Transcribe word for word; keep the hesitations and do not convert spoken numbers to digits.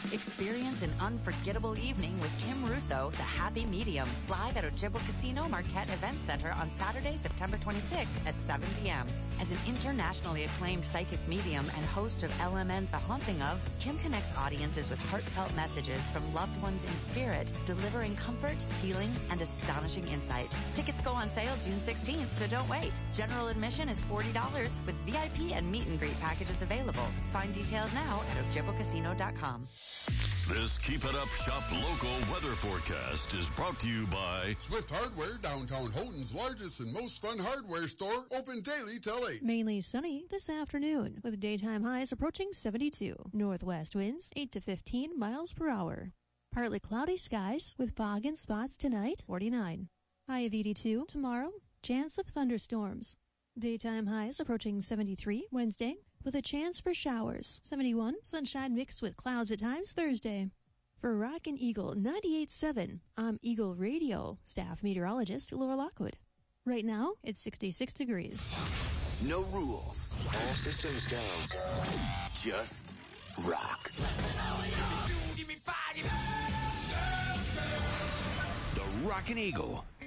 Experience an unforgettable evening with Kim Russo, The Happy Medium, live at Ojibwa Casino Marquette Event Center on Saturday, September twenty-sixth at seven p.m. As an internationally acclaimed psychic medium and host of L M N's The Haunting Of, Kim connects audiences with heartfelt messages from loved ones in spirit, delivering comfort, healing, and astonishing insight. Tickets go on sale June sixteenth, so don't wait. General admission is forty dollars with V I P and meet and greet packages available. Find details now at ojibwa casino dot com. This Keep It Up Shop local weather forecast is brought to you by Swift Hardware, downtown Houghton's largest and most fun hardware store, open daily till eight. Mainly sunny this afternoon, with daytime highs approaching seventy-two. Northwest winds eight to fifteen miles per hour. Partly cloudy skies with fog in spots tonight, forty-nine. High of eighty-two tomorrow, chance of thunderstorms. Daytime highs approaching seventy-three Wednesday, with a chance for showers. seventy-one, sunshine mixed with clouds at times Thursday. For Rockin' Eagle ninety-eight point seven, I'm Eagle Radio staff meteorologist Laura Lockwood. Right now, it's sixty-six degrees. No rules. All systems go. Just rock. The Rockin' Eagle